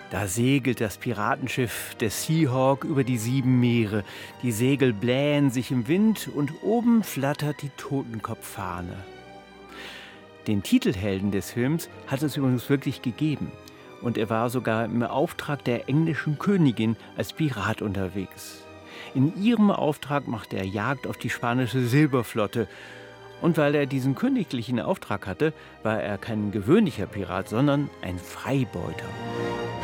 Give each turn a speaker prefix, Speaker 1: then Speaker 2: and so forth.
Speaker 1: Da segelt das Piratenschiff der Seahawk über die 7 Meere. Die Segel blähen sich im Wind und oben flattert die Totenkopffahne. Den Titelhelden des Films hat es übrigens wirklich gegeben. Und er war sogar im Auftrag der englischen Königin als Pirat unterwegs. In ihrem Auftrag machte er Jagd auf die spanische Silberflotte. Und weil er diesen königlichen Auftrag hatte, war er kein gewöhnlicher Pirat, sondern ein Freibeuter.